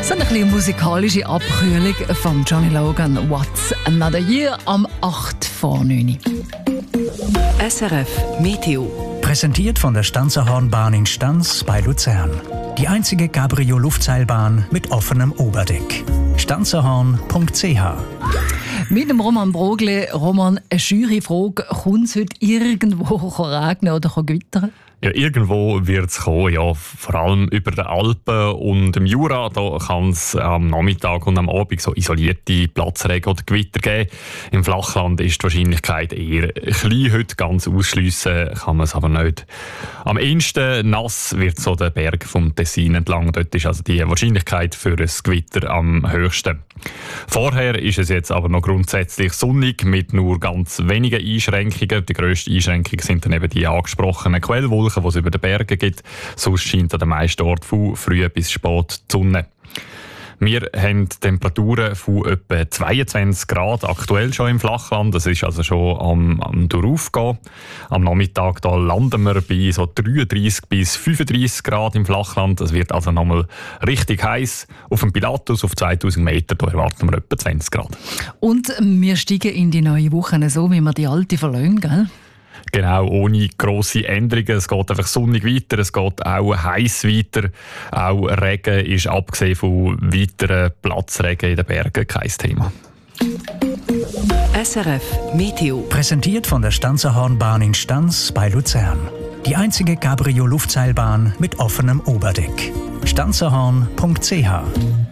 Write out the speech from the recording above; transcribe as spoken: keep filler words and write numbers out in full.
So eine kleine musikalische Abkühlung von Johnny Logan. What's Another Year am acht vor neun. S R F Meteo. Präsentiert von der Stanzerhornbahn in Stanz bei Luzern. Die einzige Cabrio-Luftseilbahn mit offenem Oberdeck. stanzerhorn punkt c h. Mit dem Roman Brogle. Roman, eine schüre Frage. Kommt es heute irgendwo regnen oder gewittern? Ja, irgendwo wird es kommen, ja, vor allem über den Alpen und im Jura. Da kann es am Nachmittag und am Abend so isolierte Platzregen oder Gewitter geben. Im Flachland ist die Wahrscheinlichkeit eher klein. Heute ganz ausschliessen kann man es aber nicht. Am ehesten nass wird so der Berg vom Tessin entlang. Dort ist also die Wahrscheinlichkeit für ein Gewitter am höchsten. Vorher ist es jetzt aber noch grundsätzlich sonnig mit nur ganz wenigen Einschränkungen. Die grössten Einschränkungen sind dann eben die angesprochenen Quellwolken, die es über den Bergen gibt. Sonst scheint an den meisten Orten von früh bis spät die Sonne. Wir haben Temperaturen von etwa zweiundzwanzig Grad aktuell schon im Flachland. Das ist also schon am, am Durchaufgehen. Am Nachmittag da landen wir bei so dreiunddreissig bis fünfunddreissig Grad im Flachland. Das wird also nochmal richtig heiß. Auf dem Pilatus auf zweitausend Meter da erwarten wir etwa zwanzig Grad. Und wir steigen in die neue Woche so, wie wir die alte verlassen, gell? Genau, ohne grosse Änderungen. Es geht einfach sonnig weiter, es geht auch heiß weiter. Auch Regen ist, abgesehen von weiteren Platzregen in den Bergen, kein Thema. S R F Meteo. Präsentiert von der Stanzerhornbahn in Stanz bei Luzern. Die einzige Cabrio-Luftseilbahn mit offenem Oberdeck. stanzerhorn punkt c h.